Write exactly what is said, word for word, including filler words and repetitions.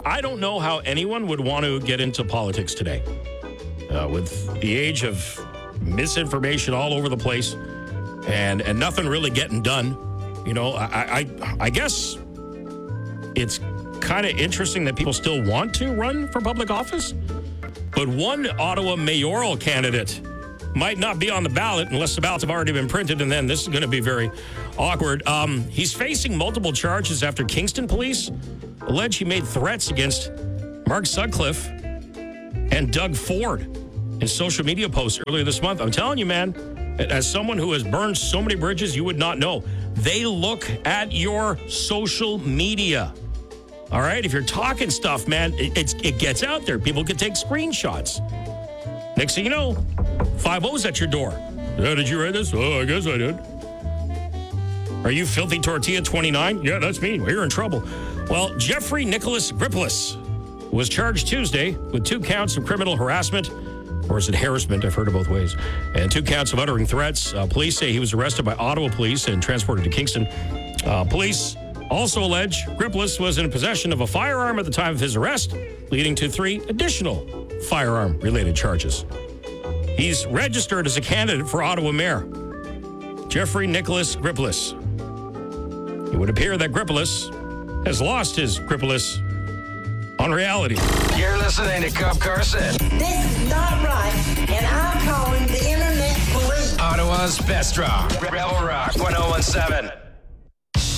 I don't know how anyone would want to get into politics today. Uh, with the age of misinformation all over the place and, and nothing really getting done. You know, I, I, I guess it's kind of interesting that people still want to run for public office. But one Ottawa mayoral candidate might not be on the ballot unless the ballots have already been printed, and then this is going to be very awkward. Um, he's facing multiple charges after Kingston police allege he made threats against Mark Sutcliffe and Doug Ford in social media posts earlier this month. I'm telling you, man, as someone who has burned so many bridges, you would not know. They look at your social media. All right? If you're talking stuff, man, it, it's, it gets out there. People can take screenshots. Next thing you know, five O's at your door. Yeah, did you read this? Oh, I guess I did. Are you Filthy Tortilla twenty-nine? Yeah, that's me. Well, you're in trouble. Well, Jeffrey Nicholas Gripplis was charged Tuesday with two counts of criminal harassment, or is it harassment? I've heard it both ways. And two counts of uttering threats. Uh, police say he was arrested by Ottawa police and transported to Kingston. Uh, police also allege Gripplis was in possession of a firearm at the time of his arrest, leading to three additional firearm-related charges. He's registered as a candidate for Ottawa mayor, Jeffrey Nicholas Gripplis. It would appear that Gripplis has lost his Gripplis on reality. You're listening to Cub Carson. This is not right, and I'm calling the internet police. Ottawa's best rock. Rebel Rock one oh one seven.